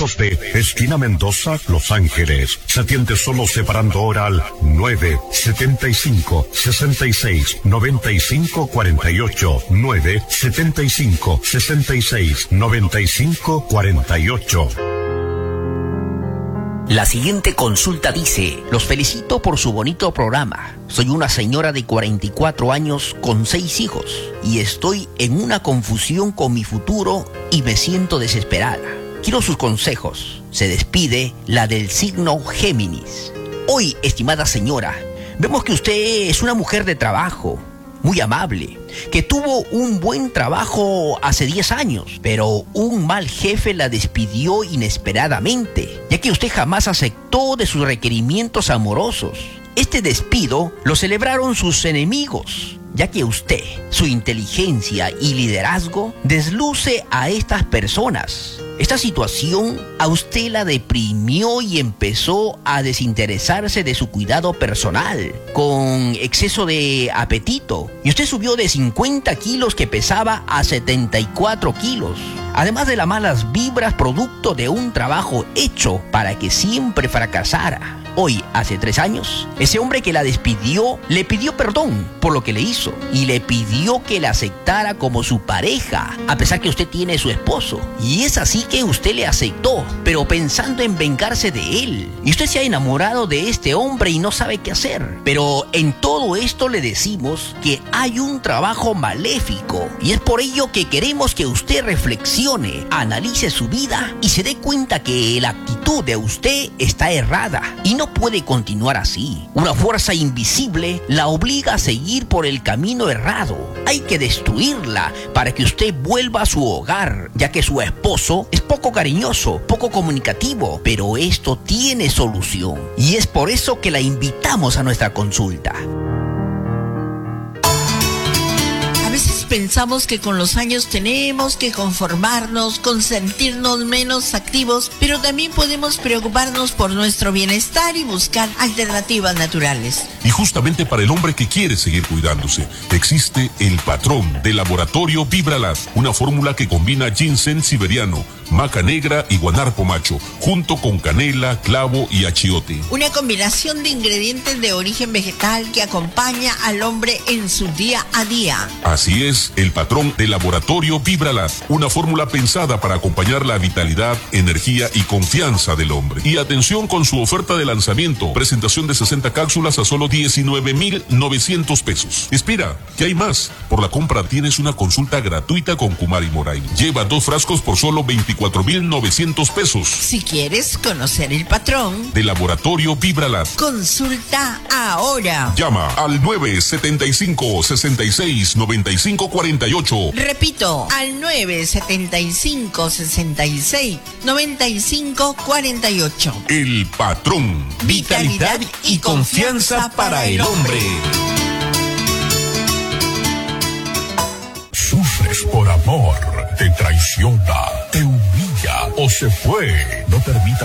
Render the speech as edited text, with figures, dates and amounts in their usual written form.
Zapatos de esquina Mendoza, Los Ángeles. Se atiende solo separando hora al 975 66 95 48. 975 66 95 48. La siguiente consulta dice: los felicito por su bonito programa. Soy una señora de 44 años con 6 hijos y estoy en una confusión con mi futuro y me siento desesperada. Quiero sus consejos. Se despide la del signo Géminis. Hoy, estimada señora, vemos que usted es una mujer de trabajo, muy amable, que tuvo un buen trabajo hace 10 años, pero un mal jefe la despidió inesperadamente, ya que usted jamás aceptó de sus requerimientos amorosos. Este despido lo celebraron sus enemigos, ya que usted, su inteligencia y liderazgo desluce a estas personas. Esta situación a usted la deprimió y empezó a desinteresarse de su cuidado personal, con exceso de apetito. Y usted subió de 50 kilos que pesaba a 74 kilos. Además de las malas vibras producto de un trabajo hecho para que siempre fracasara. Hoy, hace 3 años, ese hombre que la despidió le pidió perdón por lo que le hizo y le pidió que la aceptara como su pareja, a pesar que usted tiene su esposo. Y es así que usted le aceptó, pero pensando en vengarse de él. Y usted se ha enamorado de este hombre y no sabe qué hacer. Pero en todo esto le decimos que hay un trabajo maléfico. Y es por ello que queremos que usted reflexione, analice su vida y se dé cuenta que la actitud de usted está errada. Y no puede continuar así. Una fuerza invisible la obliga a seguir por el camino errado. Hay que destruirla para que usted vuelva a su hogar, ya que su esposo es poco cariñoso, poco comunicativo, pero esto tiene solución. Y es por eso que la invitamos a nuestra consulta. Pensamos que con los años tenemos que conformarnos, con sentirnos menos activos, pero también podemos preocuparnos por nuestro bienestar y buscar alternativas naturales. Y justamente para el hombre que quiere seguir cuidándose, existe el patrón de Laboratorio Vibralat, una fórmula que combina ginseng siberiano, maca negra y guanarpo macho, junto con canela, clavo y achiote. Una combinación de ingredientes de origen vegetal que acompaña al hombre en su día a día. Así es, el patrón de Laboratorio Vibralat, una fórmula pensada para acompañar la vitalidad, energía y confianza del hombre. Y atención con su oferta de lanzamiento, presentación de 60 cápsulas a solo 19,900 pesos. Espera, que hay más. Por la compra tienes una consulta gratuita con Kumari Moray. Lleva 2 frascos por solo 24,900 pesos. Si quieres conocer el patrón de Laboratorio Vibralat, consulta ahora. Llama al 975 66 95 48. Repito, al 975 66 95 48. El patrón. Vitalidad y confianza para el hombre. Sufres por amor, te traiciona, te humilla o se fue. No permita